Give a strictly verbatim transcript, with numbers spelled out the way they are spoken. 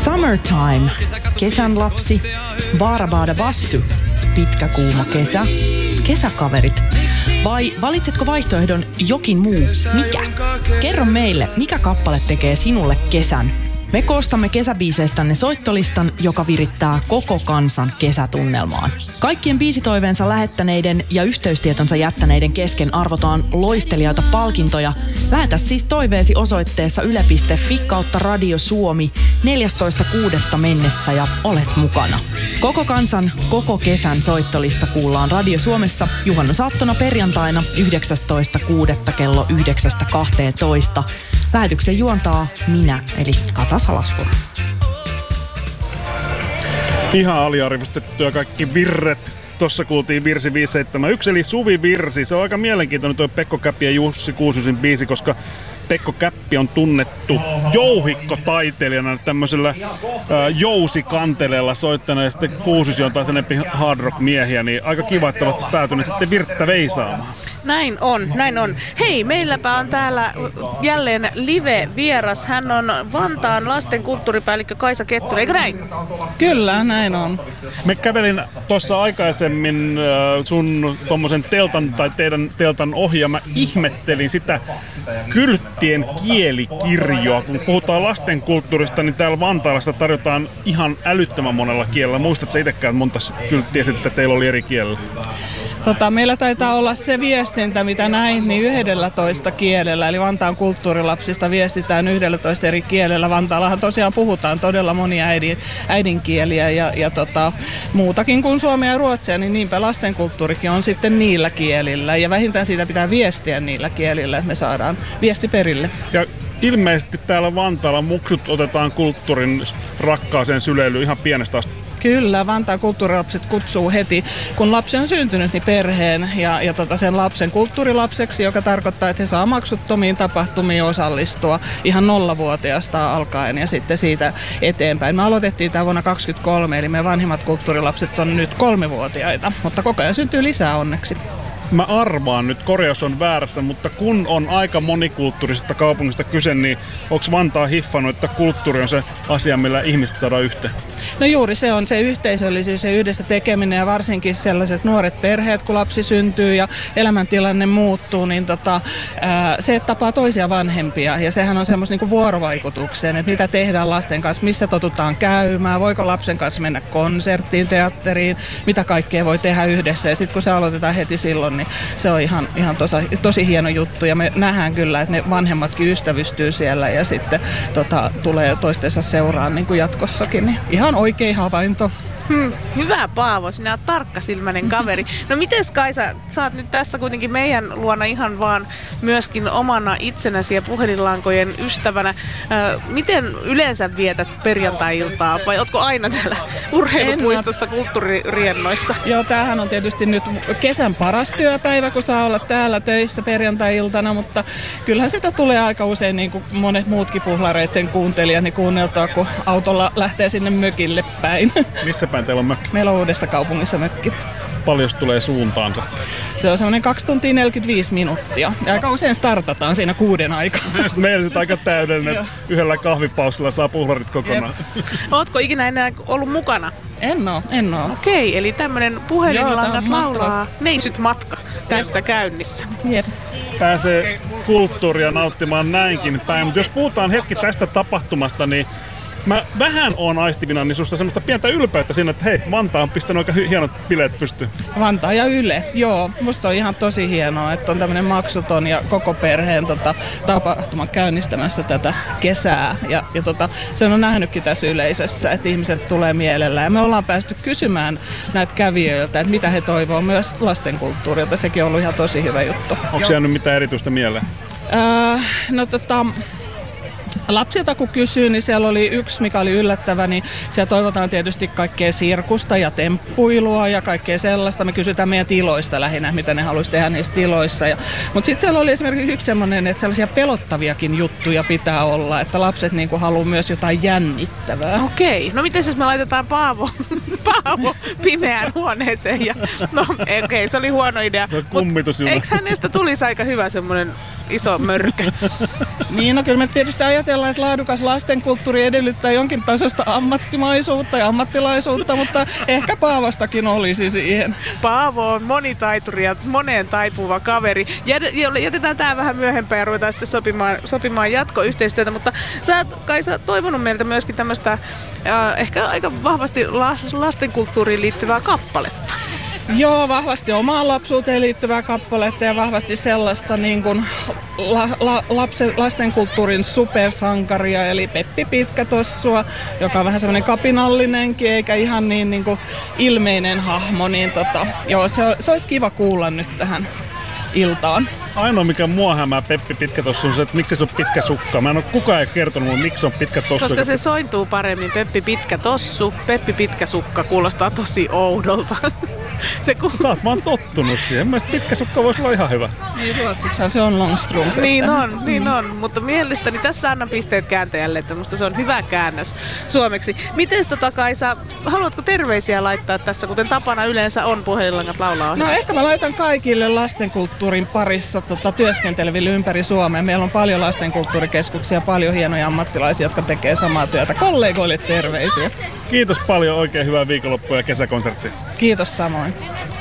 Summertime, kesän lapsi, Baarabada Bastu, pitkä kuuma kesä, kesäkaverit. Vai valitsetko vaihtoehdon jokin muu? Mikä? Kerro meille, mikä kappale tekee sinulle kesän? Me koostamme kesäbiiseistänne soittolistan, joka virittää koko kansan kesätunnelmaan. Kaikkien biisitoiveensa lähettäneiden ja yhteystietonsa jättäneiden kesken arvotaan loistelijaita palkintoja. Lähetä siis toiveesi osoitteessa yle piste fi kautta Radio Suomi neljästoista kuudetta mennessä ja olet mukana. Koko kansan, koko kesän soittolista kuullaan Radio Suomessa juhannusaattona perjantaina yhdeksästoista kuudetta kello yhdeksästä kahteentoista. Lähetyksen juontaa minä, eli Kata Salaspuro. Ihan aliarvostettuja kaikki virret. Tossa kuultiin virsi viisi seitsemän yksi, eli Suvi Virsi. Se on aika mielenkiintoinen tuo Pekko Käppi ja Jussi Kuususin biisi, koska Pekko Käppi on tunnettu jouhikkotaiteilijana tämmöisellä ää, jousikanteleella soittajana, ja sitten Kuususi on taas enempi hard rock miehiä, niin aika kiva, että ovat päätyneet sitten virttä veisaamaan. Näin on, näin on. Hei, meilläpä on täällä jälleen live-vieras. Hän on Vantaan lasten kulttuuripäällikkö Kaisa Kettunen, eikö näin? Kyllä, näin on. Me kävelin tuossa aikaisemmin äh, sun tommosen teltan tai teidän teltan ohi, ja mä ihmettelin sitä kylttien kielikirjoa. Kun puhutaan lasten kulttuurista, niin täällä Vantaalla sitä tarjotaan ihan älyttömän monella kielellä. Muistatko sä itsekään, että monta kylttiä sitten teillä oli eri kielellä? Tota, meillä taitaa olla se viestintä, mitä näin, niin yhdellätoista kielellä. Eli Vantaan kulttuurilapsista viestitään yhdellätoista eri kielellä. Vantaallahan tosiaan puhutaan todella monia äidin, äidinkieliä ja, ja tota, muutakin kuin suomea ja ruotsia, niin niinpä lastenkulttuurikin on sitten niillä kielillä. Ja vähintään siitä pitää viestiä niillä kielillä, että me saadaan viesti perille. Ja ilmeisesti täällä Vantaalla muksut otetaan kulttuurin rakkaaseen syleilyyn ihan pienestä asti. Kyllä, Vantaan kulttuurilapset kutsuu heti, kun lapsi on syntynyt, niin perheen ja, ja tota sen lapsen kulttuurilapseksi, joka tarkoittaa, että he saa maksuttomiin tapahtumiin osallistua ihan nollavuotiaasta alkaen ja sitten siitä eteenpäin. Me aloitettiin tämä vuonna kaksikymmentäkolme, eli meidän vanhimmat kulttuurilapset on nyt kolmevuotiaita, mutta koko ajan syntyy lisää onneksi. Mä arvaan nyt, korjaus on väärässä, mutta kun on aika monikulttuurisesta kaupungista kyse, niin onko Vantaa hiffannut, että kulttuuri on se asia, millä ihmiset saadaan yhteen? No juuri se on se yhteisöllisyys ja yhdessä tekeminen ja varsinkin sellaiset nuoret perheet, kun lapsi syntyy ja elämäntilanne muuttuu, niin tota, ää, se, että tapaa toisia vanhempia ja sehän on semmoista niinku vuorovaikutukseen, että mitä tehdään lasten kanssa, missä totutaan käymään, voiko lapsen kanssa mennä konserttiin, teatteriin, mitä kaikkea voi tehdä yhdessä ja sitten kun se aloitetaan heti silloin, niin se on ihan, ihan tosi, tosi hieno juttu ja me nähdään kyllä, että ne vanhemmatkin ystävystyy siellä ja sitten tota, tulee toistensa seuraan niin kuin jatkossakin. Niin ihan oikein havainto. Hmm, hyvä Paavo, sinä olet tarkkasilmäinen kaveri. No mites Kaisa, sä oot nyt tässä kuitenkin meidän luona ihan vaan myöskin omana itsenäsi ja puhelinlankojen ystävänä. Äh, miten yleensä vietät perjantai-iltaa vai ootko aina täällä urheilupuistossa kulttuuririennoissa? Joo, tämähän on tietysti nyt kesän paras työpäivä, kun saa olla täällä töissä perjantai-iltana, mutta kyllähän sitä tulee aika usein niin kuin monet muutkin puhlareiden kuuntelijat niin kuunneltua, kun autolla lähtee sinne mökille päin. Missä päin teillä on mökki? Meillä on Uudessa kaupungissa mökki. Paljon tulee suuntaansa? Se on semmoinen kaksi tuntia neljäkymmentäviisi minuuttia. Ja aika usein startataan siinä kuuden aikaa. Meillä on aika täydellinen, että yhdellä kahvipausilla saa puhlarit kokonaan. Ootko ikinä enää ollut mukana? En oo, en oo. Okei, eli tämmönen puhelinlangat laulaa Neitsyt matka tässä käynnissä. Jep. Pääsee kulttuuria nauttimaan näinkin päin, mutta jos puhutaan hetki tästä tapahtumasta, niin mä vähän oon aistivina niin susta semmoista pientä ylpeyttä siinä, että hei, Vantaa on pistänyt aika hienot bileet pystyyn. Vantaa ja Yle, joo. Musta on ihan tosi hienoa, että on tämmönen maksuton ja koko perheen tota, tapahtuma käynnistämässä tätä kesää. Ja, ja tota, sen on nähnytkin tässä yleisössä, että ihmiset tulee mielellään. Ja me ollaan päästy kysymään näitä kävijöiltä, että mitä he toivoo myös lastenkulttuurilta. Sekin on ollut ihan tosi hyvä juttu. Onko jäänyt mitään erityistä mieleen? Öö, no tota... Lapsilta kun kysyy, niin siellä oli yksi, mikä oli yllättävä, niin siellä toivotaan tietysti kaikkea sirkusta ja temppuilua ja kaikkea sellaista. Me kysytään meidän tiloista lähinnä, mitä ne haluaisi tehdä niissä tiloissa. Ja, mutta sitten siellä oli esimerkiksi yksi sellainen, että sellaisia pelottaviakin juttuja pitää olla, että lapset niinku haluaa myös jotain jännittävää. Okei, no miten jos me laitetaan Paavo, Paavo pimeään huoneeseen? Ja, no okei, okay, se oli huono idea. Se on kummitusjuna. Eikö hänestä tulisi aika hyvä semmoinen iso mörkö? Niin, no kyllä me tietysti ajatellaan, ajatellaan, että laadukas lastenkulttuuri edellyttää jonkin tasoista ammattimaisuutta ja ammattilaisuutta, mutta ehkä Paavostakin olisi siihen. Paavo on monitaituri ja moneen taipuva kaveri. Jätetään tämä vähän myöhempään ja ruvetaan sitten sopimaan, sopimaan jatkoyhteistyötä, mutta sä oot, Kaisa, toivonut meiltä myöskin tämmöistä äh, ehkä aika vahvasti lastenkulttuuriin liittyvää kappaletta. Joo, vahvasti omaan lapsuuteen liittyvää kappaletta ja vahvasti sellaista niin kuin la, la, lapsen, lastenkulttuurin supersankaria, eli Peppi Pitkätossua, joka on vähän semmoinen kapinallinenkin eikä ihan niin, niin kuin ilmeinen hahmo. Niin tota, joo, se, se olisi kiva kuulla nyt tähän iltaan. Ainoa mikä mua hämää Peppi Pitkätossu on se, että miksi se on pitkä sukka. Mä en ole kukaan ei kertonut mulle, miksi se on pitkä tossu. Koska se sointuu paremmin. Peppi Pitkä Tossu, Peppi Pitkä Sukka kuulostaa tosi oudolta. Se ku... Sä oot vaan tottunut siihen. Mielestäni pitkä sukka voisi olla ihan hyvä. Niin ruotsiksihan se on longstrump. Niin on, niin on. Mutta mielestäni tässä annan pisteet kääntäjälle, että musta se on hyvä käännös suomeksi. Mites tota Kaisa, haluatko terveisiä laittaa tässä, kuten tapana yleensä on Puhelinlangat laulaa ohjelmassa? No ehkä mä laitan kaikille lastenkulttuurin parissa tota, työskenteleville ympäri Suomea. Meillä on paljon lastenkulttuurikeskuksia, paljon hienoja ammattilaisia, jotka tekee samaa työtä. Kollegoille terveisiä. Kiitos paljon, oikein hyvää viikonloppua ja kesäkonserttia. Kiitos samoin.